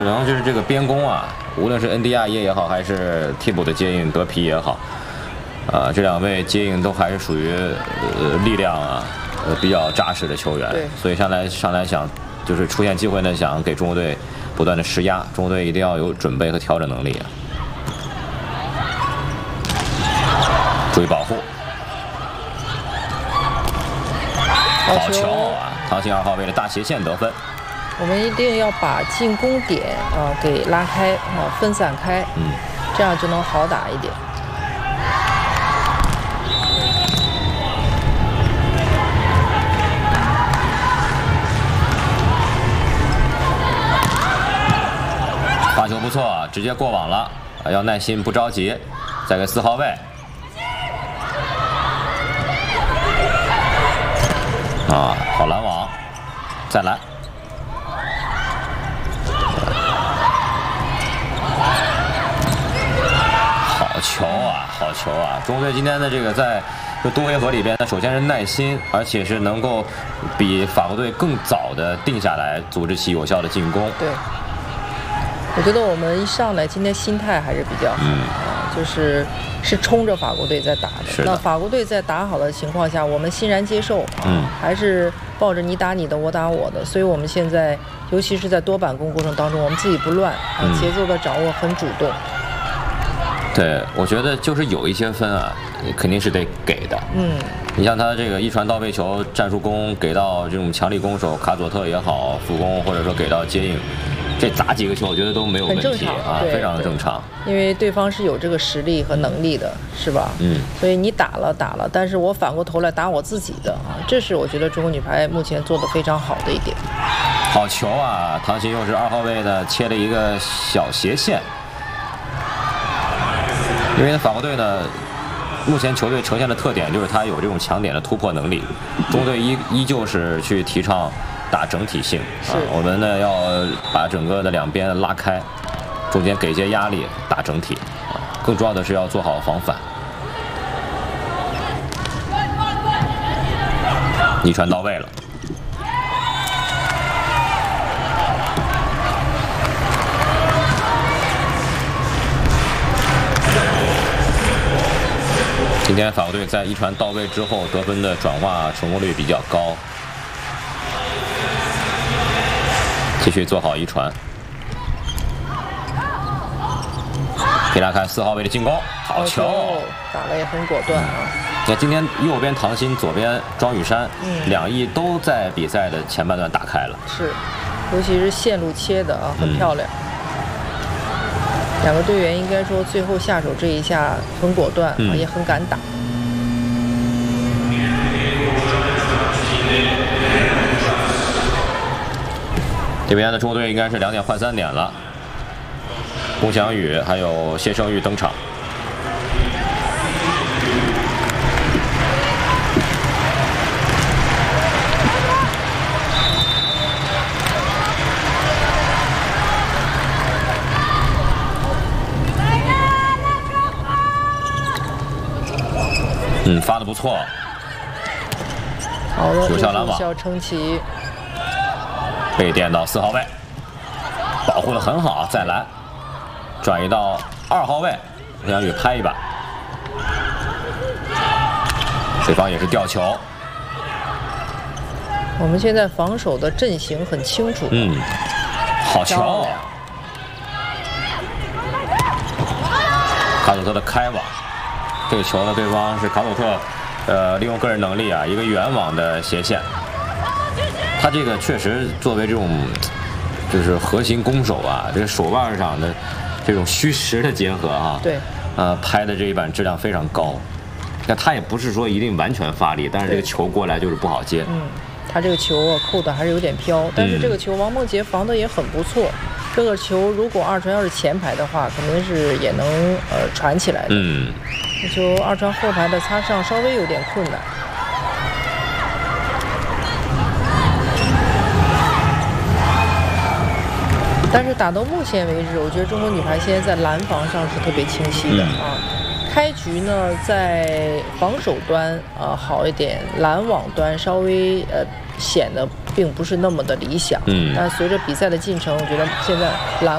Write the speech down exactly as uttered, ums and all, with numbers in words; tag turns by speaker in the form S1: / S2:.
S1: 可能就是这个边攻啊，无论是恩迪亚耶也好，还是替补的接应德皮也好，啊，这两位接应都还是属于呃力量啊呃比较扎实的球员，所以上来上来想就是出现机会呢，想给中国队不断的施压，中国队一定要有准备和调整能力啊。注意保护，好球啊！唐鑫二号位的大斜线得分。
S2: 我们一定要把进攻点啊给拉开啊，分散开，嗯，这样就能好打一点。
S1: 发球不错，直接过网了，要耐心，不着急。再给四号位。啊，好拦网，再来。 好球啊，好球啊！中国队今天的这个在这多回合里边呢，首先是耐心，而且是能够比法国队更早的定下来，组织起有效的进攻。
S2: 对，我觉得我们一上来今天心态还是比较好，嗯、啊，就是是冲着法国队在打的。
S1: 是的。
S2: 那法国队在打好的情况下，我们欣然接受，啊、嗯，还是抱着你打你的，我打我的。所以我们现在，尤其是在多板攻过程当中，我们自己不乱，啊，嗯、节奏的掌握很主动。
S1: 对，我觉得就是有一些分啊，肯定是得给的。嗯，你像他这个一传到位球，战术攻给到这种强力攻手卡佐特也好，副攻或者说给到接应，这砸几个球，我觉得都没有问题啊，非常正常。
S2: 因为对方是有这个实力和能力的，是吧？嗯。所以你打了打了，但是我反过头来打我自己的啊，这是我觉得中国女排目前做的非常好的一点。
S1: 好球啊！唐鑫又是二号位的切了一个小斜线。 因为法国队呢，目前球队呈现的特点就是他有这种强点的突破能力。中国队依依旧是去提倡打整体性啊，我们呢要把整个的两边拉开，中间给些压力，打整体啊。更重要的是要做好防反。一传到位了。 今天法国队在一传到位之后得分的转化成功率比较高，继续做好一传，可以来看四号位的进攻，好球，
S2: 打得也很果断啊。
S1: 那今天右边唐鑫，左边庄雨珊，嗯，两翼都在比赛的前半段打开了，
S2: 是，尤其是线路切的啊，很漂亮。嗯 两个队员应该说最后下手这一下很果断，嗯、也很敢打。
S1: 这边的中国队应该是两点换三点了。龚翔宇还有谢胜玉登场。嗯，发的不错，
S2: 好的，
S1: 有效拦网，
S2: 有效撑起，
S1: 被垫到四号位，保护的很好，再来，转移到二号位，龚翔宇拍一把，对方也是吊球。
S2: 我们现在防守的阵型很清楚，
S1: 嗯，好球，卡佐特的开网。 这个球呢，对方是卡佐特，呃，利用个人能力啊，一个远网的斜线。他这个确实作为这种，就是核心攻手啊，这个手腕上的这种虚实的结合啊，
S2: 对，
S1: 呃，拍的这一板质量非常高。那他也不是说一定完全发力，但是这个球过来就是不好接。
S2: 嗯，他这个球啊扣的还是有点飘，但是这个球王梦洁防的也很不错。嗯 这个球如果二传要是前排的话，肯定是也能呃传起来的。嗯，这球二传后排的擦上稍微有点困难。但是打到目前为止，我觉得中国女排现在在拦防上是特别清晰的、嗯、啊。开局呢，在防守端啊、呃、好一点，拦网端稍微呃显得并不是那么的理想。嗯，但随着比赛的进程，我觉得现在拦。